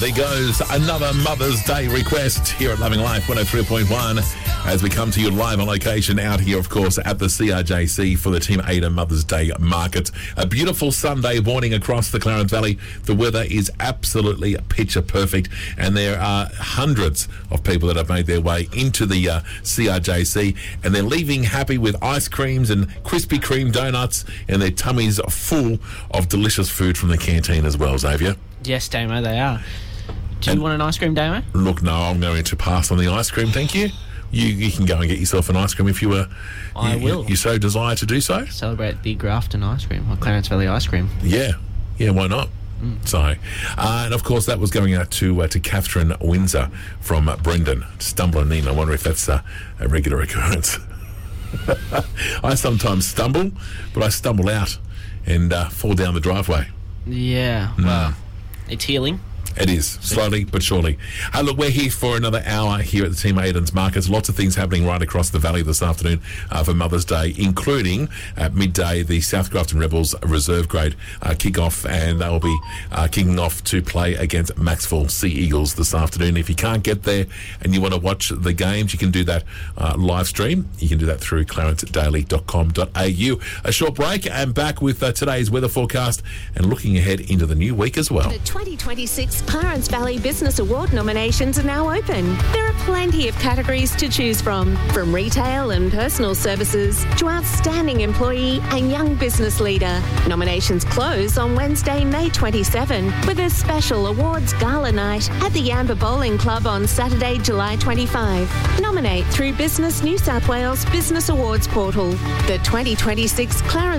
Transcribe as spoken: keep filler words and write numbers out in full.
There goes another Mother's Day request here at Loving Life one oh three point one as we come to you live on location out here, of course, at the C R J C for the Team Ada Mother's Day Market. A beautiful Sunday morning across the Clarence Valley. The weather is absolutely picture perfect, and there are hundreds of people that have made their way into the uh, C R J C, and they're leaving happy with ice creams and Krispy Kreme donuts, and their tummies full of delicious food from the canteen as well, Xavier. Yes, Damo, they are. Do you And- want an ice cream, Damo? Look, no, I'm going to pass on the ice cream, thank you. You you can go and get yourself an ice cream if you were. I you, will. You so desire to do so? Celebrate the Grafton ice cream, or Clarence Valley ice cream. Yeah, yeah, why not? Mm. So, uh, and of course, that was going out to uh, to Catherine Windsor from uh, Brendan. Stumbling in, I wonder if that's uh, a regular occurrence. I sometimes stumble, but I stumble out and uh, fall down the driveway. Yeah, well, it's healing. It is, slowly but surely. Uh, look, we're here for another hour here at the Team Aidan's Markets. Lots of things happening right across the valley this afternoon uh, for Mother's Day, including at midday the South Grafton Rebels reserve grade uh, kick-off, and they'll be uh, kicking off to play against Maxwell Sea Eagles this afternoon. If you can't get there and you want to watch the games, you can do that uh, live stream. You can do that through clarence daily dot com dot a u. A short break and back with uh, today's weather forecast and looking ahead into the new week as well. The twenty twenty-six Clarence Valley Business Award nominations are now open. There are plenty of categories to choose from, from retail and personal services to outstanding employee and young business leader. Nominations close on Wednesday, May twenty-seventh, with a special awards gala night at the Yamba Bowling Club on Saturday, July twenty-fifth. Nominate through Business New South Wales Business Awards portal. The twenty twenty-six Clarence